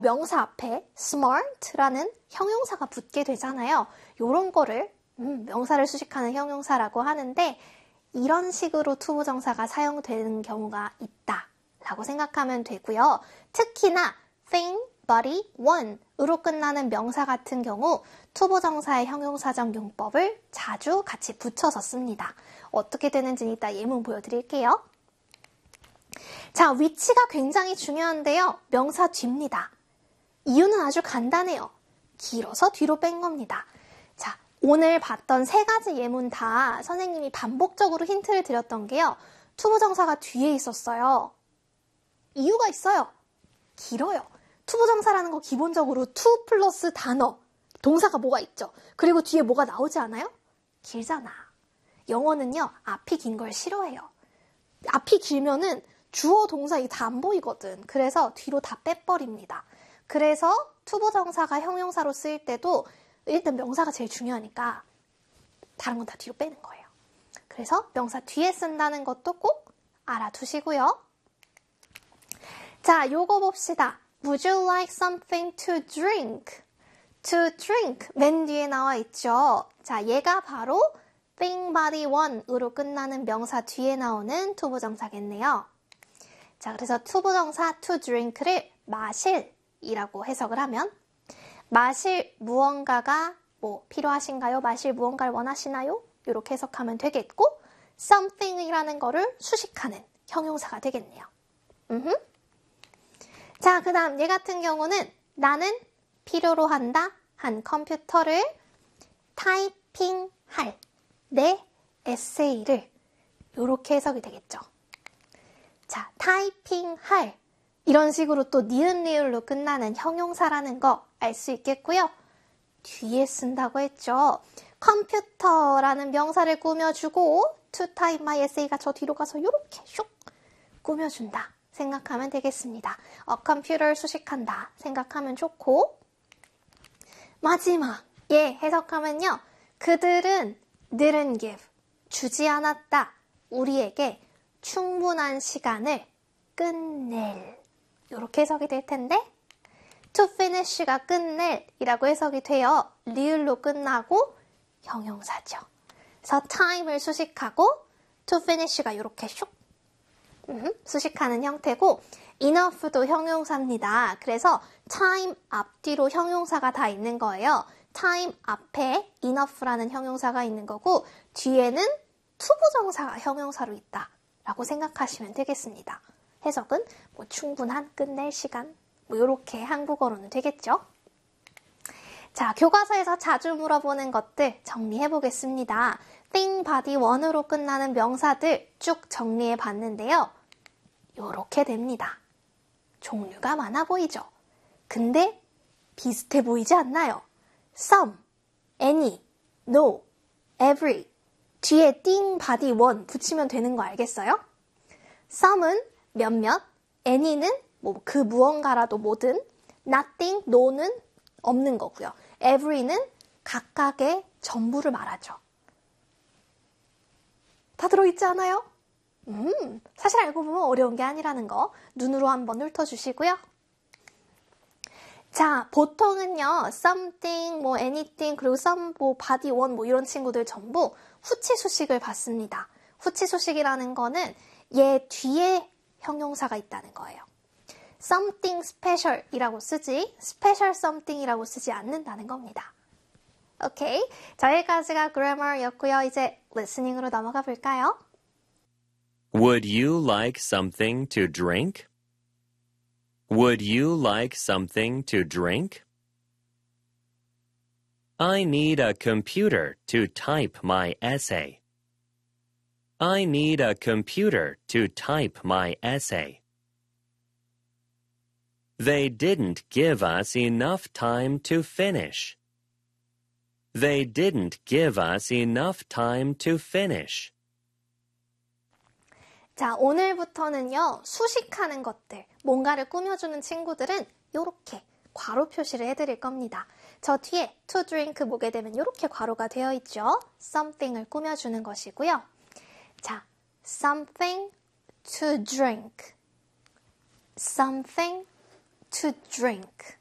명사 앞에 smart라는 형용사가 붙게 되잖아요. 이런 거를 명사를 수식하는 형용사라고 하는데 이런 식으로 투부정사가 사용되는 경우가 있다라고 생각하면 되고요. 특히나 thing, body, one으로 끝나는 명사 같은 경우 투부정사의 형용사적 용법을 자주 같이 붙여서 씁니다. 어떻게 되는지는 이따 예문 보여드릴게요. 자, 위치가 굉장히 중요한데요. 명사 뒤입니다. 이유는 아주 간단해요. 길어서 뒤로 뺀 겁니다. 자, 오늘 봤던 세 가지 예문 다 선생님이 반복적으로 힌트를 드렸던 게요. 투부정사가 뒤에 있었어요. 이유가 있어요. 길어요. 투부정사라는 거 기본적으로 to 플러스 단어, 동사가 뭐가 있죠. 그리고 뒤에 뭐가 나오지 않아요? 길잖아. 영어는요. 앞이 긴 걸 싫어해요. 앞이 길면은 주어, 동사 이 다 안 보이거든. 그래서 뒤로 다 빼버립니다. 그래서 투부정사가 형용사로 쓰일 때도 일단 명사가 제일 중요하니까 다른 건 다 뒤로 빼는 거예요. 그래서 명사 뒤에 쓴다는 것도 꼭 알아두시고요. 자, 요거 봅시다. Would you like something to drink? To drink 맨 뒤에 나와 있죠. 자, 얘가 바로 thing, body, one으로 끝나는 명사 뒤에 나오는 투부정사겠네요. 자, 그래서 투부정사 to drink를 마실이라고 해석을 하면 마실 무언가가 뭐 필요하신가요? 마실 무언가를 원하시나요? 이렇게 해석하면 되겠고 something이라는 거를 수식하는 형용사가 되겠네요. 자, 그 다음 얘 같은 경우는 나는 필요로 한다 한 컴퓨터를 타이핑할 내 에세이를 이렇게 해석이 되겠죠. 자, 타이핑할 이런 식으로 또 니은 리을로 끝나는 형용사라는 거 알 수 있겠고요. 뒤에 쓴다고 했죠. 컴퓨터라는 명사를 꾸며주고 to type my essay가 저 뒤로 가서 이렇게 슉 꾸며준다 생각하면 되겠습니다. 컴퓨터를 수식한다 생각하면 좋고 마지막 해석하면요. 그들은 didn't give 주지 않았다. 우리에게 충분한 시간을 끝낼 이렇게 해석이 될 텐데 to finish가 끝낼 이라고 해석이 돼요. 리을로 끝나고 형용사죠. 그래서 time을 수식하고 to finish가 이렇게 슉 수식하는 형태고 enough도 형용사입니다. 그래서 time 앞뒤로 형용사가 다 있는 거예요. time 앞에 enough라는 형용사가 있는 거고 뒤에는 투부정사가 형용사로 있다라고 생각하시면 되겠습니다. 해석은 뭐 충분한 끝낼 시간 뭐 이렇게 한국어로는 되겠죠. 자, 교과서에서 자주 물어보는 것들 정리해 보겠습니다. thing, body, one으로 끝나는 명사들 쭉 정리해 봤는데요. 요렇게 됩니다. 종류가 많아 보이죠? 근데 비슷해 보이지 않나요? some, any, no, every 뒤에 thing, body, one 붙이면 되는 거 알겠어요? some은 몇몇, any는 뭐 그 무언가라도 뭐든, nothing, no는 없는 거고요. every는 각각의 전부를 말하죠. 다 들어있지 않아요? 사실 알고 보면 어려운 게 아니라는 거 눈으로 한번 훑어주시고요. 자, 보통은요, something, 뭐 anything, 그리고 some, 뭐 body, one, 뭐 이런 친구들 전부 후치수식을 받습니다. 후치수식이라는 거는 얘 뒤에 형용사가 있다는 거예요. something special이라고 쓰지 special something이라고 쓰지 않는다는 겁니다. 오케이, 자, 여기까지가 grammar였고요. 이제 listening으로 넘어가 볼까요? Would you like something to drink? Would you like something to drink? I need a computer to type my essay. I need a computer to type my essay. They didn't give us enough time to finish. They didn't give us enough time to finish. 자, 오늘부터는요, 수식하는 것들, 뭔가를 꾸며주는 친구들은 이렇게 괄호 표시를 해드릴 겁니다. 저 뒤에 to drink 보게 되면 이렇게 괄호가 되어 있죠. something을 꾸며주는 것이고요. 자, something to drink, something to drink.